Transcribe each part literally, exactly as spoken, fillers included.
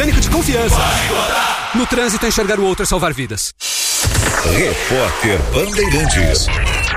mecânico de confiança. No trânsito, enxergar o outro é salvar vidas. Repórter Bandeirantes.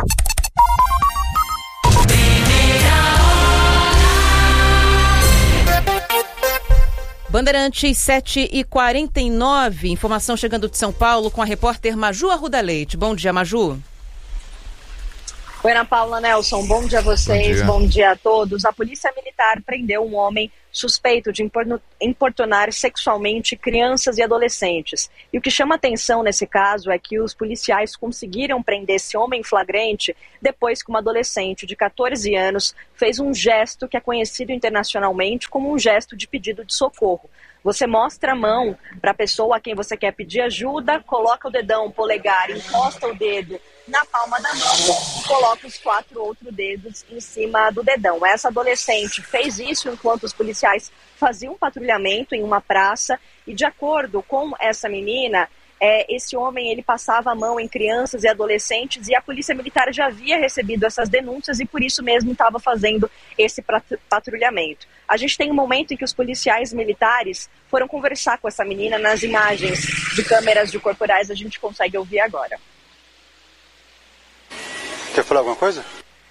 Bandeirantes sete e quarenta e nove, informação chegando de São Paulo com a repórter Maju Arruda Leite. Bom dia, Maju. Oi, Ana Paula, Nelson, bom dia a vocês, bom dia. Bom dia a todos. A Polícia Militar prendeu um homem suspeito de importunar sexualmente crianças e adolescentes. E o que chama atenção nesse caso é que os policiais conseguiram prender esse homem em flagrante depois que uma adolescente de catorze anos fez um gesto que é conhecido internacionalmente como um gesto de pedido de socorro. Você mostra a mão para a pessoa a quem você quer pedir ajuda, coloca o dedão, o polegar, encosta o dedo na palma da mão e coloca os quatro outros dedos em cima do dedão. Essa adolescente fez isso enquanto os policiais faziam um patrulhamento em uma praça e, de acordo com essa menina, é, esse homem ele passava a mão em crianças e adolescentes e a Polícia Militar já havia recebido essas denúncias e por isso mesmo estava fazendo esse patrulhamento. A gente tem um momento em que os policiais militares foram conversar com essa menina. Nas imagens de câmeras de corporais a gente consegue ouvir agora. Quer falar alguma coisa?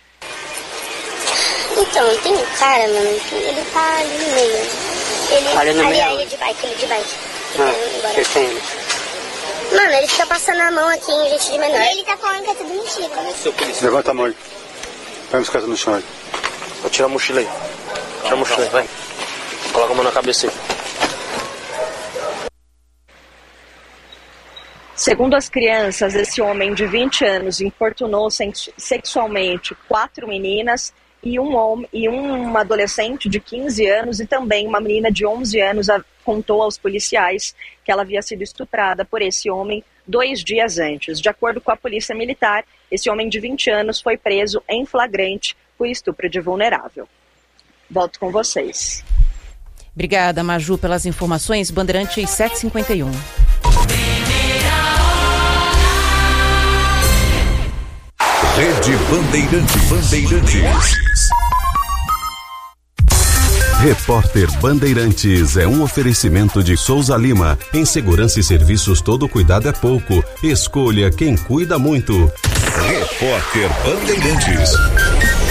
Então, tem um cara, mano, que ele tá ali no meio. Ele, ali no ali, meio? ali de bike, ele de bike. Ah, que tem ele? Mano, ele fica passando a mão aqui em gente de menor. E ele tá falando que é tudo mentira. Levanta a mão aí. Vai buscar no chão aí. Vou tirar a mochila aí. Tira a mochila aí, vai. Coloca a mão na cabeça aí. Segundo as crianças, esse homem de vinte anos importunou sexualmente quatro meninas e um homem e uma adolescente de quinze anos e também uma menina de onze anos contou aos policiais que ela havia sido estuprada por esse homem dois dias antes. De acordo com a Polícia Militar, esse homem de vinte anos foi preso em flagrante por estupro de vulnerável. Volto com vocês. Obrigada, Maju, pelas informações. Bandeirantes sete e cinquenta e um. Rede Bandeirantes. Bandeirantes. Repórter Bandeirantes é um oferecimento de Souza Lima. Em segurança e serviços, todo cuidado é pouco. Escolha quem cuida muito. Repórter Bandeirantes.